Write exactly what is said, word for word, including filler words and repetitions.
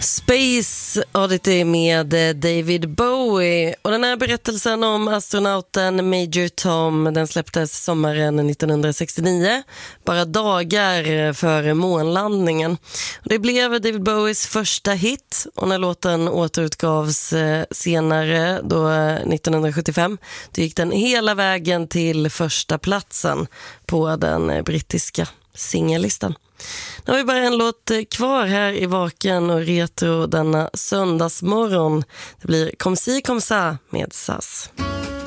Space Oddity med David Bowie. Och den här berättelsen om astronauten Major Tom, den släpptes sommaren nittonhundrasextionio, bara dagar före månlandningen. Och det blev David Bowies första hit, och när låten återutgavs senare, då nittonhundrasjuttiofem, då gick den hela vägen till första platsen på den brittiska singellistan. Nu har vi bara en låt kvar här i Vaken och Retro denna söndagsmorgon. Det blir Kom si kom sa med S A S.